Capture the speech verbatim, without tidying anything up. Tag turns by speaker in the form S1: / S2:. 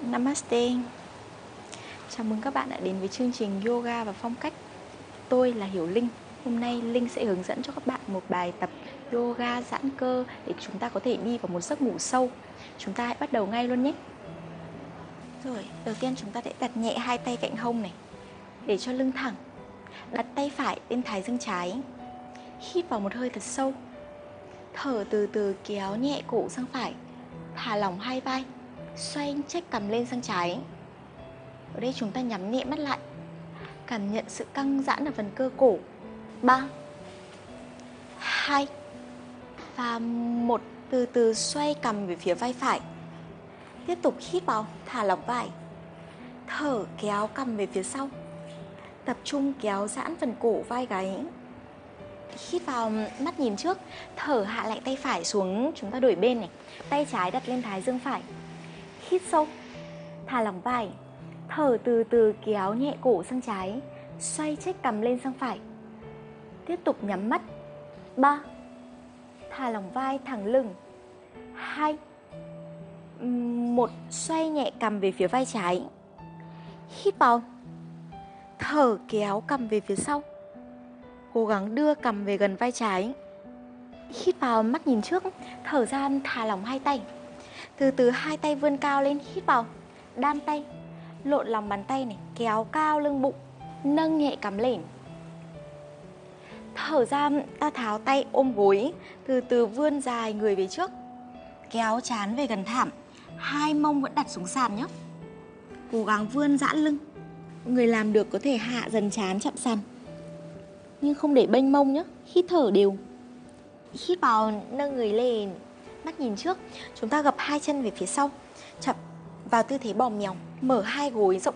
S1: Namaste. Chào mừng các bạn đã đến với chương trình Yoga và Phong cách. Tôi là Hiểu Linh. Hôm nay Linh sẽ hướng dẫn cho các bạn một bài tập yoga giãn cơ để chúng ta có thể đi vào một giấc ngủ sâu. Chúng ta hãy bắt đầu ngay luôn nhé. Rồi, đầu tiên chúng ta sẽ đặt nhẹ hai tay cạnh hông này, để cho lưng thẳng. Đặt tay phải lên thái dương trái. Hít vào một hơi thật sâu. Thở từ từ, kéo nhẹ cổ sang phải. Thả lỏng hai vai. Xoay chếch cằm lên sang trái. Ở đây chúng ta nhắm nhẹ mắt lại, cảm nhận sự căng giãn ở phần cơ cổ. Ba, hai và một. Từ từ xoay cằm về phía vai phải. Tiếp tục hít vào, thả lỏng vai. Thở kéo cằm về phía sau. Tập trung kéo giãn phần cổ vai gáy. Hít vào, mắt nhìn trước. Thở hạ lại tay phải xuống, chúng ta đổi bên này. Tay trái đặt lên thái dương phải. Hít sâu, thả lỏng vai. Thở từ từ kéo nhẹ cổ sang trái. Xoay chếch cằm lên sang phải. Tiếp tục nhắm mắt. Ba, thả lỏng vai, thẳng lưng. Hai, một. Xoay nhẹ cằm về phía vai trái. Hít vào. Thở kéo cằm về phía sau. Cố gắng đưa cằm về gần vai trái. Hít vào, mắt nhìn trước. Thở ra, thả lỏng hai tay. Từ từ hai tay vươn cao lên. Hít vào, đan tay. Lộn lòng bàn tay này, kéo cao lưng bụng. Nâng nhẹ cằm lên. Thở ra, ta tháo tay ôm gối. Từ từ vươn dài người về trước. Kéo trán về gần thảm. Hai mông vẫn đặt xuống sàn nhé. Cố gắng vươn giãn lưng. Người làm được có thể hạ dần trán chạm sàn, nhưng không để bênh mông nhé. Hít thở đều. Hít vào, nâng người lên. Mắt nhìn trước. Chúng ta gập hai chân về phía sau. Chậm vào tư thế bò mèo. Mở hai gối rộng